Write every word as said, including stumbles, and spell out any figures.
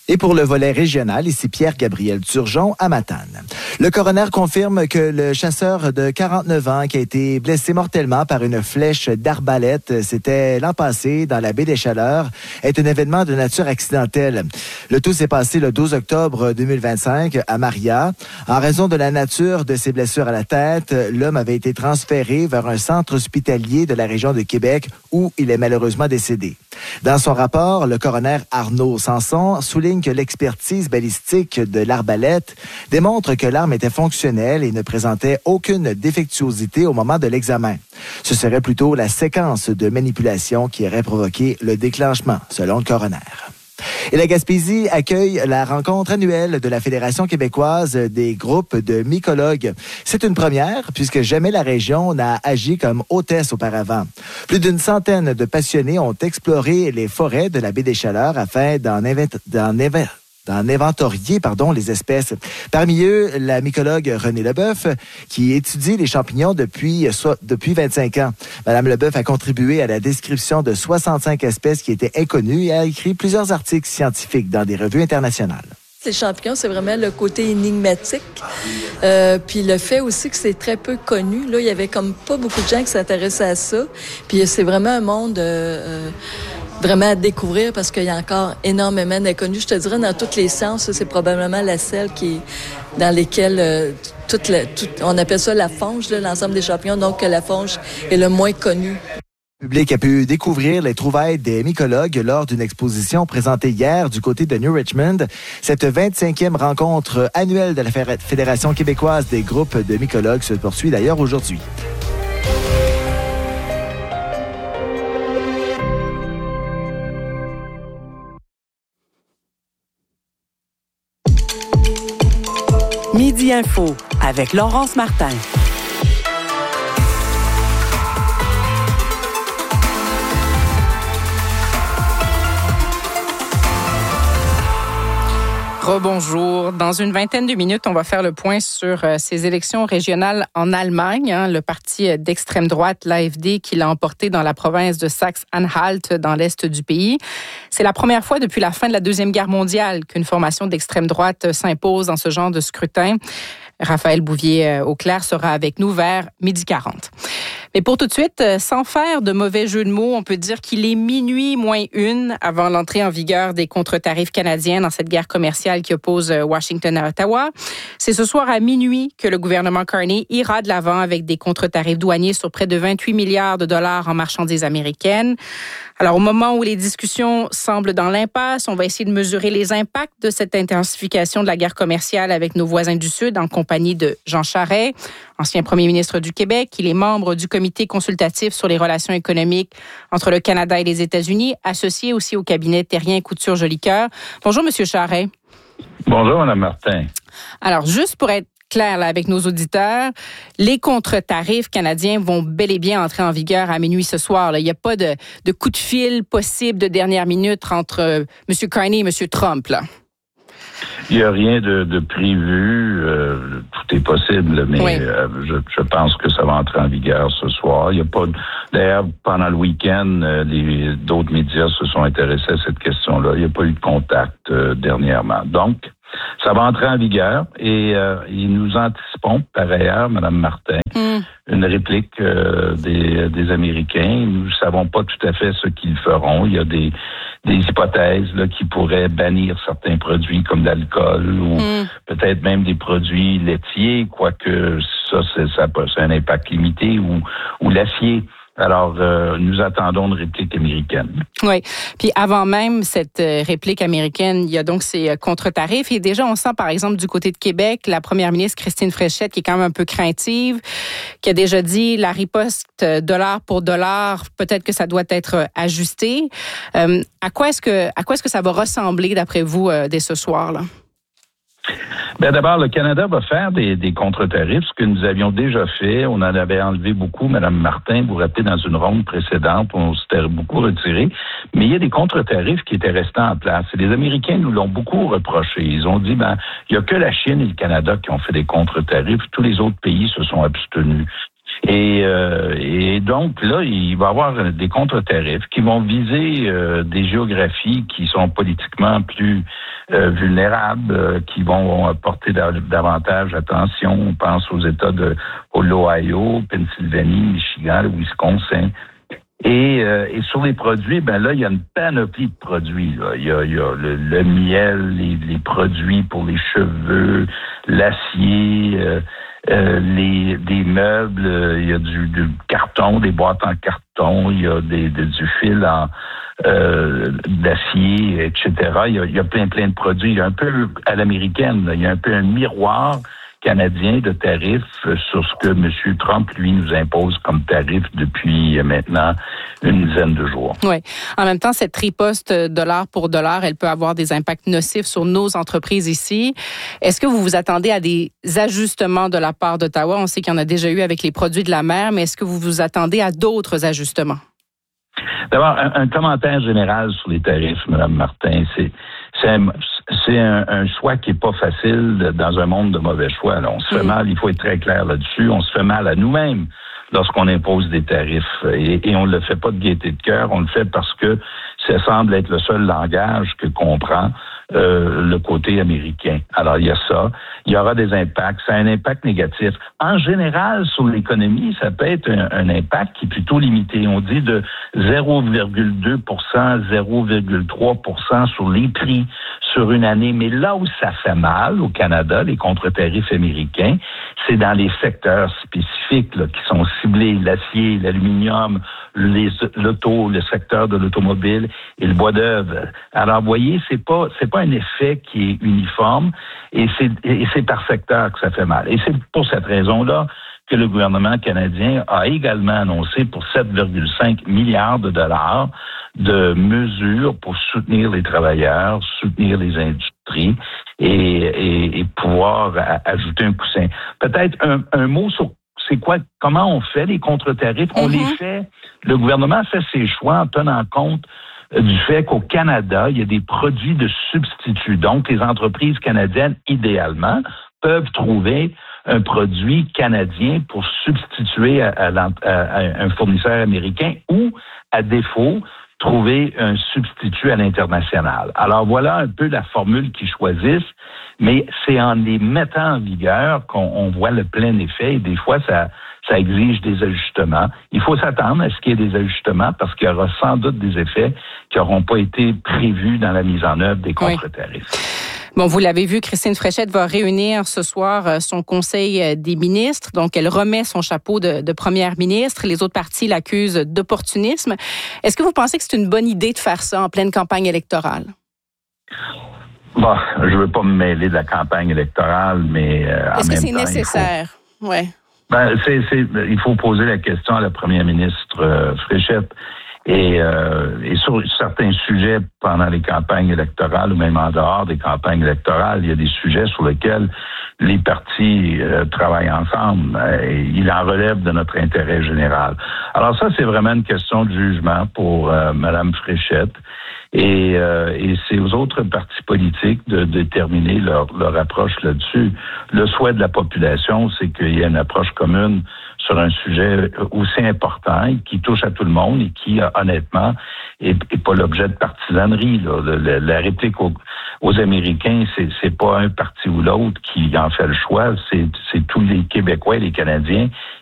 Et pour le volet régional, ici Pierre-Gabriel Turgeon à Matane. Le coroner confirme que le chasseur de quarante-neuf ans qui a été blessé mortellement par une flèche d'arbalète, c'était l'an passé dans la baie des Chaleurs, est un événement de nature accidentelle. Le tout s'est passé le douze octobre deux mille vingt-cinq à Maria. En raison de la nature de ses blessures à la tête, l'homme avait été transféré vers un centre hospitalier de la région de Québec où il est malheureusement décédé. Dans son rapport, le coroner Arnaud Sanson souligne que l'expertise balistique de l'arbalète démontre que l'arme était fonctionnelle et ne présentait aucune défectuosité au moment de l'examen. Ce serait plutôt la séquence de manipulation qui aurait provoqué le déclenchement, selon le coroner. Et la Gaspésie accueille la rencontre annuelle de la Fédération québécoise des groupes de mycologues. C'est une première, puisque jamais la région n'a agi comme hôtesse auparavant. Plus d'une centaine de passionnés ont exploré les forêts de la baie des Chaleurs afin d'en inventer... d'en inventer d'en inventorier pardon, les espèces. Parmi eux, la mycologue Renée Leboeuf, qui étudie les champignons depuis, so, depuis vingt-cinq ans. Madame Leboeuf a contribué à la description de soixante-cinq espèces qui étaient inconnues et a écrit plusieurs articles scientifiques dans des revues internationales. Les champignons, c'est vraiment le côté énigmatique. Euh, puis le fait aussi que c'est très peu connu. Là, il y avait comme pas beaucoup de gens qui s'intéressaient à ça. Puis c'est vraiment un monde... Euh, vraiment à découvrir parce qu'il y a encore énormément d'inconnus. Je te dirais, dans toutes les sciences, c'est probablement la celle qui dans lesquelles euh, toute la, toute, on appelle ça la fonge, là, l'ensemble des champignons, donc la fonge est le moins connu. Le public a pu découvrir les trouvailles des mycologues lors d'une exposition présentée hier du côté de New Richmond. Cette vingt-cinquième rencontre annuelle de la Fédération québécoise des groupes de mycologues se poursuit d'ailleurs aujourd'hui. Midi Info avec Laurence Martin. Rebonjour. Dans une vingtaine de minutes, on va faire le point sur euh, ces élections régionales en Allemagne. Hein, le parti d'extrême droite, l'A F D, qui l'a emporté dans la province de Saxe-Anhalt, dans l'est du pays. C'est la première fois depuis la fin de la Deuxième Guerre mondiale qu'une formation d'extrême droite s'impose dans ce genre de scrutin. Raphaël Bouvier-Auclair sera avec nous vers midi quarante. Mais pour tout de suite, sans faire de mauvais jeu de mots, on peut dire qu'il est minuit moins une avant l'entrée en vigueur des contre-tarifs canadiens dans cette guerre commerciale qui oppose Washington à Ottawa. C'est ce soir à minuit que le gouvernement Carney ira de l'avant avec des contre-tarifs douaniers sur près de vingt-huit milliards de dollars en marchandises américaines. Alors, au moment où les discussions semblent dans l'impasse, on va essayer de mesurer les impacts de cette intensification de la guerre commerciale avec nos voisins du Sud en compagnie de Jean Charest, ancien premier ministre du Québec. Il est membre du comité consultatif sur les relations économiques entre le Canada et les États-Unis, associé aussi au cabinet Terrien Couture-Jolicoeur. Bonjour, Monsieur Charest. Bonjour, Mme Martin. Alors, juste pour être clair là, avec nos auditeurs, les contre-tarifs canadiens vont bel et bien entrer en vigueur à minuit ce soir. Là. Il n'y a pas de, de coup de fil possible de dernière minute entre euh, M. Carney et M. Trump. Là. Il n'y a rien de, de prévu. Euh, tout est possible, mais oui. euh, je, je pense que ça va entrer en vigueur ce soir. Il y a pas. D'ailleurs, pendant le week-end, euh, les, d'autres médias se sont intéressés à cette question-là. Il n'y a pas eu de contact euh, dernièrement. Donc, ça va entrer en vigueur et, euh, et nous anticipons, par ailleurs, Mme Martin, mm. une réplique euh, des, des Américains. Nous ne savons pas tout à fait ce qu'ils feront. Il y a des, des hypothèses là, qui pourraient bannir certains produits comme l'alcool ou mm. peut-être même des produits laitiers, quoique ça, c'est, ça c'est un impact limité, ou, ou l'acier. Alors, euh, nous attendons une réplique américaine. Oui. Puis avant même cette réplique américaine, il y a donc ces contre-tarifs. Et déjà, on sent, par exemple, du côté de Québec, la première ministre Christine Fréchette, qui est quand même un peu craintive, qui a déjà dit la riposte dollar pour dollar, peut-être que ça doit être ajusté. Euh, à quoi est-ce que, à quoi est-ce que ça va ressembler, d'après vous, euh, dès ce soir, là? Bien, d'abord, le Canada va faire des, des contre-tarifs, ce que nous avions déjà fait. On en avait enlevé beaucoup, Mme Martin, vous vous rappelez, dans une ronde précédente, on s'était beaucoup retiré. Mais il y a des contre-tarifs qui étaient restés en place. Et les Américains nous l'ont beaucoup reproché. Ils ont dit, ben, il n'y a que la Chine et le Canada qui ont fait des contre-tarifs. Tous les autres pays se sont abstenus. Et, euh, et donc, là, il va y avoir des contre-tarifs qui vont viser euh, des géographies qui sont politiquement plus euh, vulnérables, euh, qui vont porter davantage attention. On pense aux États de l'Ohio, Pennsylvanie, Michigan, le Wisconsin. Et, euh, et sur les produits, ben là, il y a une panoplie de produits. Là. Il y a, il y a le, le miel, les, les produits pour les cheveux, l'acier, euh, euh, les des meubles, euh, il y a du, du carton, des boîtes en carton, il y a des, de, du fil en euh, d'acier, et cetera. Il y, a, il y a plein, plein de produits. Il y a un peu à l'américaine, là, il y a un peu un miroir canadien de tarifs sur ce que M. Trump, lui, nous impose comme tarif depuis maintenant une dizaine de jours. Oui. En même temps, cette riposte dollar pour dollar, elle peut avoir des impacts nocifs sur nos entreprises ici. Est-ce que vous vous attendez à des ajustements de la part d'Ottawa? On sait qu'il y en a déjà eu avec les produits de la mer, mais est-ce que vous vous attendez à d'autres ajustements? D'abord, un, un commentaire général sur les tarifs, Mme Martin. C'est, c'est, un, c'est un, un choix qui n'est pas facile de, dans un monde de mauvais choix. Là. On se fait mmh. mal, il faut être très clair là-dessus. On se fait mal à nous-mêmes lorsqu'on impose des tarifs. Et, et on ne le fait pas de gaieté de cœur, on le fait parce que ça semble être le seul langage que comprend euh, le côté américain. Alors, il y a ça. Il y aura des impacts. Ça a un impact négatif. En général, sur l'économie, ça peut être un, un impact qui est plutôt limité. On dit de zéro virgule deux pour cent, zéro virgule trois pour cent sur les prix sur une année. Mais là où ça fait mal au Canada, les contre-tarifs américains, c'est dans les secteurs spécifiques là, qui sont ciblés, l'acier, l'aluminium, les, l'auto, le secteur de l'automobile et le bois d'œuvre. Alors, vous voyez, c'est pas, c'est pas un effet qui est uniforme et c'est, et c'est par secteur que ça fait mal. Et c'est pour cette raison-là que le gouvernement canadien a également annoncé pour sept virgule cinq milliards de dollars de mesures pour soutenir les travailleurs, soutenir les industries et, et, et pouvoir a, ajouter un coussin. Peut-être un, un mot sur c'est quoi, comment on fait les contre-tarifs. Mm-hmm. On les fait, le gouvernement fait ses choix en tenant compte du fait qu'au Canada, il y a des produits de substitut. Donc, les entreprises canadiennes, idéalement, peuvent trouver un produit canadien pour substituer à, à, à un fournisseur américain ou, à défaut, trouver un substitut à l'international. Alors, voilà un peu la formule qu'ils choisissent, mais c'est en les mettant en vigueur qu'on on voit le plein effet et des fois, ça, ça exige des ajustements. Il faut s'attendre à ce qu'il y ait des ajustements parce qu'il y aura sans doute des effets qui n'auront pas été prévus dans la mise en œuvre des contre-tarifs. Oui. Bon, vous l'avez vu, Christine Fréchette va réunir ce soir son conseil des ministres. Donc, elle remet son chapeau de, de première ministre. Les autres partis l'accusent d'opportunisme. Est-ce que vous pensez que c'est une bonne idée de faire ça en pleine campagne électorale? Bon, je ne veux pas me mêler de la campagne électorale, mais euh, en Est-ce même que c'est temps, nécessaire? Il faut, ouais. ben, c'est, c'est, il faut poser la question à la première ministre euh, Fréchette. Et, euh, et sur certains sujets pendant les campagnes électorales ou même en dehors des campagnes électorales, il y a des sujets sur lesquels les partis euh, travaillent ensemble. Et il en relève de notre intérêt général. Alors ça, c'est vraiment une question de jugement pour euh, Mme Fréchette. Et, euh, et c'est aux autres partis politiques de déterminer leur, leur approche là-dessus. Le souhait de la population, c'est qu'il y ait une approche commune sur un sujet aussi important et qui touche à tout le monde et qui, honnêtement, est, est pas l'objet de partisanerie. Là. Le, le, la réplique aux, aux Américains, c'est, c'est pas un parti ou l'autre qui en fait le choix, c'est, c'est tous les Québécois et les Canadiens